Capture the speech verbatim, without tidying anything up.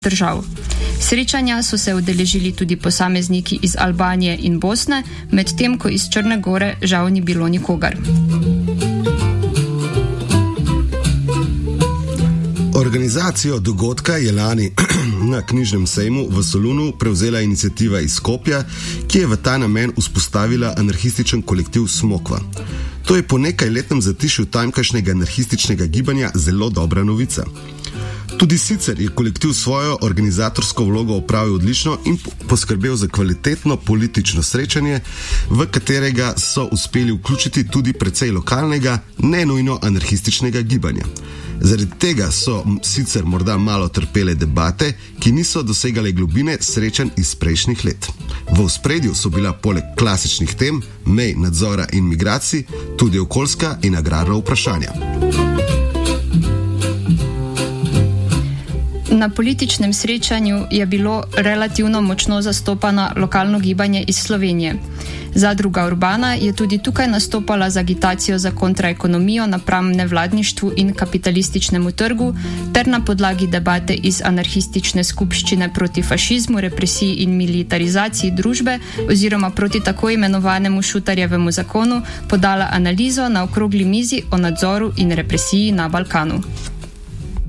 držav. Srečanja so se udeležili tudi posamezniki iz Albanije in Bosne, medtem ko iz Črne Gore žal ni bilo nikogar. Organizacijo dogodka je lani na knjižnem sejmu v Solunu prevzela iniciativa iz Skopja, ki je v ta namen vzpostavila anarhističen kolektiv Smokva. To je po nekajletnem zatišju tamkajšnjega anarhističnega gibanja zelo dobra novica. Tudi sicer je kolektiv svojo organizatorsko vlogo opravil odlično in poskrbel za kvalitetno politično srečanje, v katerega so uspeli vključiti tudi precej lokalnega, ne nujno anarhističnega gibanja. Zaradi tega so sicer morda malo trpele debate, ki niso dosegale globine srečanj iz prejšnjih let. V ospredju so bila poleg klasičnih tem, mej, nadzora in migracij, tudi okoljska in agrarna vprašanja. Na političnem srečanju je bilo relativno močno zastopano lokalno gibanje iz Slovenije. Zadruga Urbana je tudi tukaj nastopala z agitacijo za kontraekonomijo napram nevladništvu in kapitalističnemu trgu, ter na podlagi debate iz anarhistične skupščine proti fašizmu, represiji in militarizaciji družbe oziroma proti tako imenovanemu Šutarjevemu zakonu podala analizo na okrogli mizi o nadzoru in represiji na Balkanu.